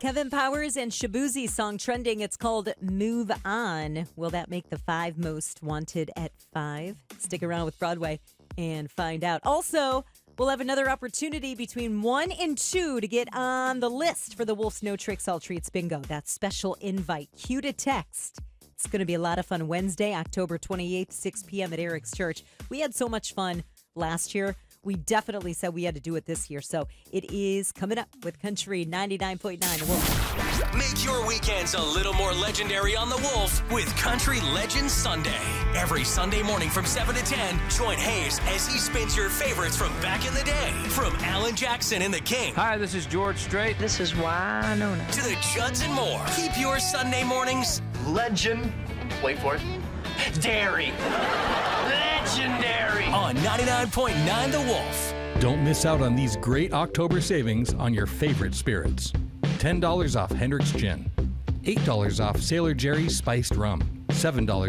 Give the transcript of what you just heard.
Kevin Powers and Shabuzi song trending. It's called Move On. Will that make the 5 most wanted at 5? Stick around with Broadway and find out. Also, we'll have another opportunity between 1 and 2 to get on the list for the Wolf's No Tricks, All Treats Bingo. That special invite. Cue to text. It's going to be a lot of fun. Wednesday, October 28th, 6 p.m. at Eric's Church. We had so much fun last year. We definitely said we had to do it this year. So it is coming up with Country 99.9 The Wolf. Make your weekends a little more legendary on The Wolf with Country Legends Sunday. Every Sunday morning from 7 to 10, join Hayes as he spins your favorites from back in the day. From Alan Jackson and the King. Hi, this is George Strait. This is Winona. To the Judds and more. Keep your Sunday mornings legend. Wait for it. Dairy. Legendary. On 99.9 The Wolf. Don't miss out on these great October savings on your favorite spirits. $10 off Hendrick's Gin. $8 off Sailor Jerry's Spiced Rum. $7